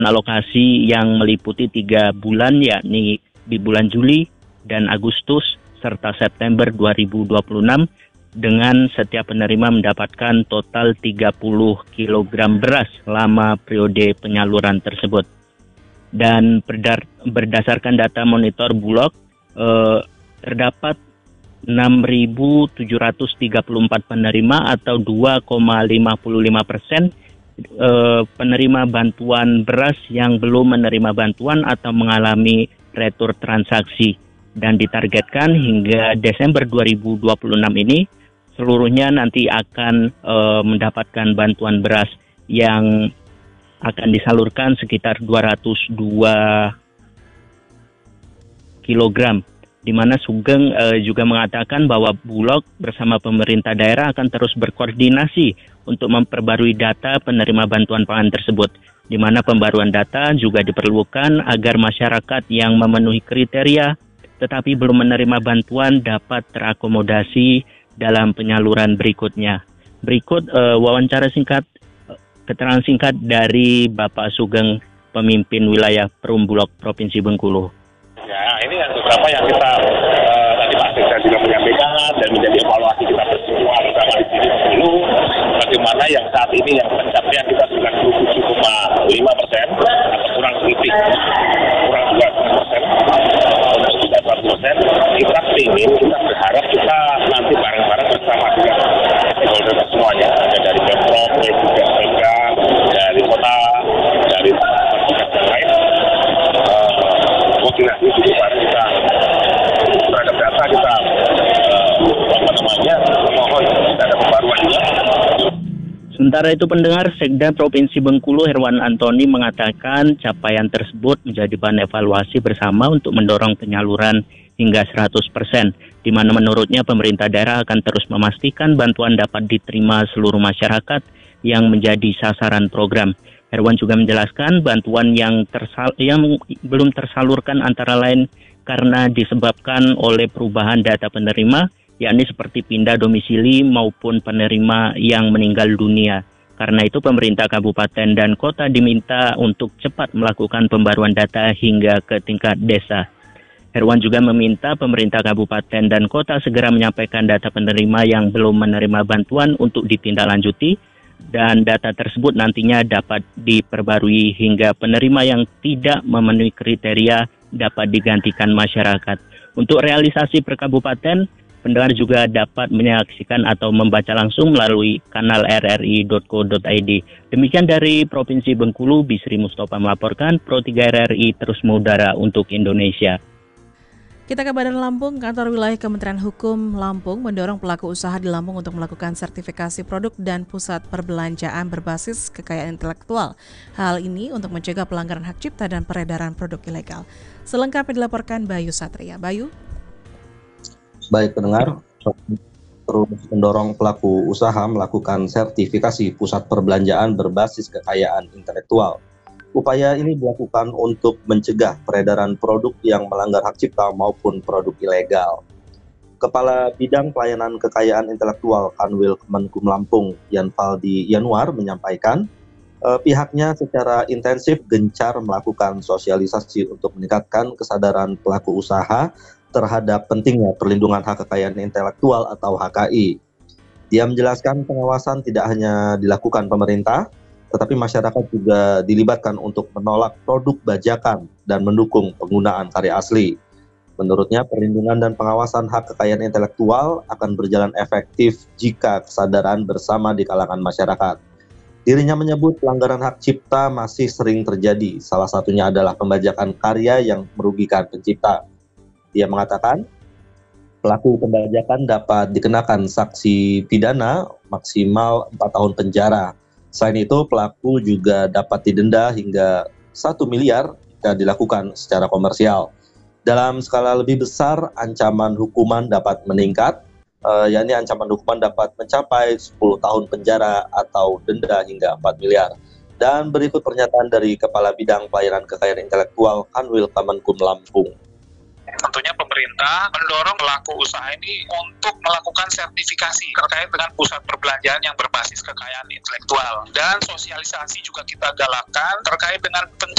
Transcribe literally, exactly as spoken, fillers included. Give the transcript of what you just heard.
alokasi yang meliputi tiga bulan, yakni di bulan Juli dan Agustus serta September dua ribu dua puluh enam, dengan setiap penerima mendapatkan total tiga puluh kilogram beras selama periode penyaluran tersebut. Dan berdar- berdasarkan data monitor Bulog, eh, terdapat enam ribu tujuh ratus tiga puluh empat penerima atau dua koma lima lima persen eh, penerima bantuan beras yang belum menerima bantuan atau mengalami retur transaksi. Dan ditargetkan hingga Desember dua ribu dua puluh enam ini seluruhnya nanti akan e, mendapatkan bantuan beras yang akan disalurkan sekitar dua ratus dua kilogram, di mana Sugeng e, juga mengatakan bahwa Bulog bersama pemerintah daerah akan terus berkoordinasi untuk memperbarui data penerima bantuan pangan tersebut, di mana pembaruan data juga diperlukan agar masyarakat yang memenuhi kriteria tetapi belum menerima bantuan dapat terakomodasi dalam penyaluran berikutnya. Berikut uh, wawancara singkat, uh, keterangan singkat dari Bapak Sugeng, pemimpin wilayah Perum Bulog Provinsi Bengkulu. Ya, ini yang beberapa yang kita uh, tadi Pak Sekda juga menyampaikan dan menjadi evaluasi kita bersama bersama di sini dulu, bagaimana yang saat ini yang pencapaian kita sembilan puluh tujuh koma lima persen atau kurang sedikit, kurang dua persen. Persen kita ingin, kita berharap kita nanti bareng-bareng bersama dengan stakeholder semuanya, ada dari Pemprov, dari juga Pemda, dari kota, dari tempat-tempat yang lain, koordinasi uh, juga kita terhadap data kita uh, apa namanya mohon tidak ada pembaruannya. Sementara itu, pendengar, Sekda Provinsi Bengkulu Herwan Antoni mengatakan capaian tersebut menjadi bahan evaluasi bersama untuk mendorong penyaluran hingga seratus persen, di mana menurutnya pemerintah daerah akan terus memastikan bantuan dapat diterima seluruh masyarakat yang menjadi sasaran program. Herwan juga menjelaskan bantuan yang, tersal- yang belum tersalurkan antara lain karena disebabkan oleh perubahan data penerima, yakni seperti pindah domisili maupun penerima yang meninggal dunia. Karena itu pemerintah kabupaten dan kota diminta untuk cepat melakukan pembaruan data hingga ke tingkat desa. Herwan juga meminta pemerintah kabupaten dan kota segera menyampaikan data penerima yang belum menerima bantuan untuk ditindaklanjuti, dan data tersebut nantinya dapat diperbarui hingga penerima yang tidak memenuhi kriteria dapat digantikan masyarakat. Untuk realisasi per kabupaten, pendengar juga dapat menyaksikan atau membaca langsung melalui kanal r r i dot co dot i d. Demikian dari Provinsi Bengkulu, Bisri Mustafa melaporkan, Pro tiga R R I terus mengudara untuk Indonesia. Kita ke Badan Lampung. Kantor Wilayah Kementerian Hukum Lampung mendorong pelaku usaha di Lampung untuk melakukan sertifikasi produk dan pusat perbelanjaan berbasis kekayaan intelektual. Hal ini untuk mencegah pelanggaran hak cipta dan peredaran produk ilegal. Selengkapnya dilaporkan Bayu Satria. Bayu. Baik pendengar, terus mendorong pelaku usaha melakukan sertifikasi pusat perbelanjaan berbasis kekayaan intelektual. Upaya ini dilakukan untuk mencegah peredaran produk yang melanggar hak cipta maupun produk ilegal. Kepala Bidang Pelayanan Kekayaan Intelektual Kanwil Kemenkum Lampung, Yanvaldi Yanuar, menyampaikan eh, pihaknya secara intensif gencar melakukan sosialisasi untuk meningkatkan kesadaran pelaku usaha terhadap pentingnya perlindungan hak kekayaan intelektual atau H K I. Dia menjelaskan pengawasan tidak hanya dilakukan pemerintah, tetapi masyarakat juga dilibatkan untuk menolak produk bajakan dan mendukung penggunaan karya asli. Menurutnya, perlindungan dan pengawasan hak kekayaan intelektual akan berjalan efektif jika kesadaran bersama di kalangan masyarakat. Dirinya menyebut pelanggaran hak cipta masih sering terjadi, salah satunya adalah pembajakan karya yang merugikan pencipta. Dia mengatakan, pelaku pembajakan dapat dikenakan sanksi pidana maksimal empat tahun penjara. Selain itu, pelaku juga dapat didenda hingga satu miliar jika dilakukan secara komersial. Dalam skala lebih besar, ancaman hukuman dapat meningkat, uh, yakni ancaman hukuman dapat mencapai sepuluh tahun penjara atau denda hingga empat miliar. Dan berikut pernyataan dari Kepala Bidang Pelayanan Kekayaan Intelektual Kanwil Kemenkum Lampung. Tentunya pemerintah mendorong pelaku usaha ini untuk melakukan sertifikasi terkait dengan pusat perbelanjaan yang berbasis kekayaan intelektual. Dan sosialisasi juga kita galakkan terkait dengan